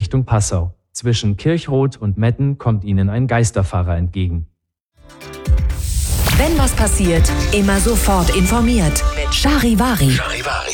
Richtung Passau. Zwischen Kirchroth und Metten kommt ihnen ein Geisterfahrer entgegen. Wenn was passiert, immer sofort informiert. Mit Charivari.